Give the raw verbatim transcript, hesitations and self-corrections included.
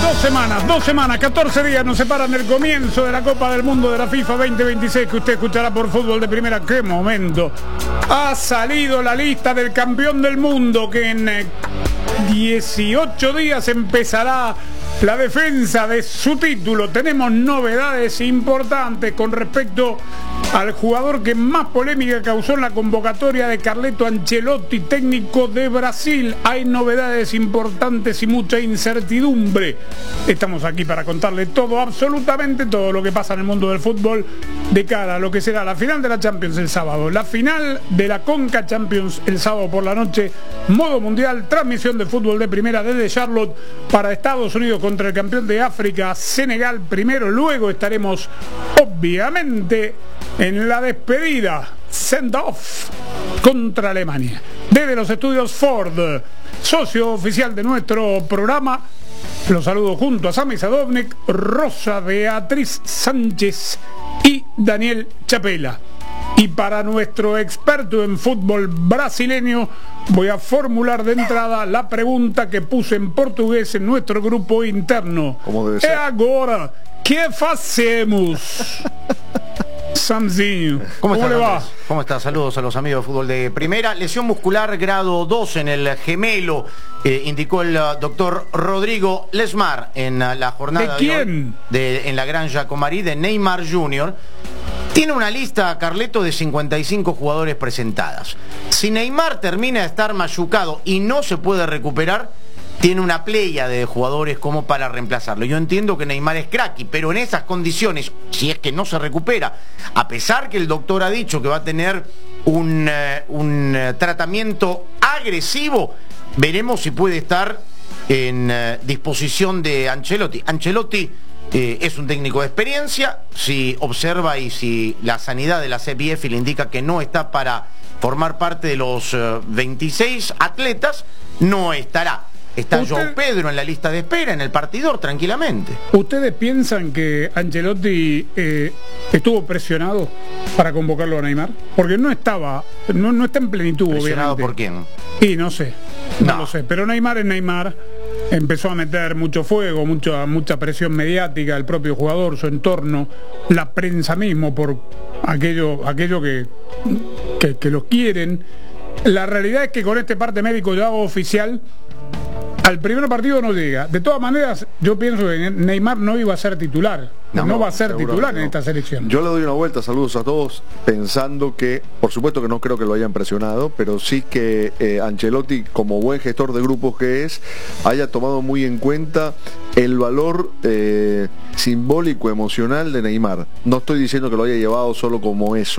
Dos semanas, dos semanas, catorce días nos separan del comienzo de la Copa del Mundo de la FIFA veinte veintiséis que usted escuchará por Fútbol de Primera. ¡Qué momento! Ha salido la lista del campeón del mundo que en dieciocho días empezará la defensa de su título. Tenemos novedades importantes con respecto al jugador que más polémica causó en la convocatoria de Carleto Ancelotti, técnico de Brasil. Hay novedades importantes y mucha incertidumbre. Estamos aquí para contarle todo, absolutamente todo lo que pasa en el mundo del fútbol de cara a lo que será la final de la Champions el sábado, la final de la Conca Champions el sábado por la noche, modo mundial, transmisión de Fútbol de Primera desde Charlotte para Estados Unidos contra el campeón de África, Senegal primero. Luego estaremos obviamente en la despedida, send-off contra Alemania. Desde los estudios Ford, socio oficial de nuestro programa, los saludo junto a Sami Sadovnik, Rosa Beatriz Sánchez y Daniel Chapela. Y para nuestro experto en fútbol brasileño, voy a formular de entrada la pregunta que puse en portugués en nuestro grupo interno. ¿Cómo debe ser? E agora, ¿qué hacemos? Samzinho, ¿Cómo, ¿cómo estás, le va? Andrés? ¿Cómo estás? Saludos a los amigos de Fútbol de Primera. Lesión muscular grado dos en el gemelo, eh, indicó el uh, doctor Rodrigo Lesmar en uh, la jornada ¿De quién? De, hoy, de en la Granja Comari de Neymar junior Tiene una lista, Carleto, de cincuenta y cinco jugadores presentadas. Si Neymar termina de estar machucado y no se puede recuperar, tiene una playa de jugadores como para reemplazarlo. Yo entiendo que Neymar es cracky, pero en esas condiciones, si es que no se recupera, a pesar que el doctor ha dicho que va a tener un, uh, un uh, tratamiento agresivo, veremos si puede estar en uh, disposición de Ancelotti. Ancelotti eh, es un técnico de experiencia. Si observa y si la sanidad de la C B F le indica que no está para formar parte de los uh, veintiséis atletas, no estará. Está ¿Usted... João Pedro en la lista de espera, en el partidor, tranquilamente. ¿Ustedes piensan que Ancelotti eh, estuvo presionado para convocarlo a Neymar? Porque no estaba, no, no está en plenitud, ¿Presionado obviamente. por quién? Y no sé, no, No. lo sé. Pero Neymar es Neymar. Empezó a meter mucho fuego, mucha, mucha presión mediática, el propio jugador, su entorno, la prensa mismo, por aquello, aquello que, que, que los quieren. La realidad es que con este parte médico ya oficial, al primer partido no llega. De todas maneras, yo pienso que Neymar no iba a ser titular. No, no va a ser titular en no. esta selección. Yo le doy una vuelta, saludos a todos, pensando que, por supuesto que no creo que lo hayan presionado, pero sí que eh, Ancelotti, como buen gestor de grupos que es, haya tomado muy en cuenta el valor eh, simbólico, emocional de Neymar. No estoy diciendo que lo haya llevado solo como eso.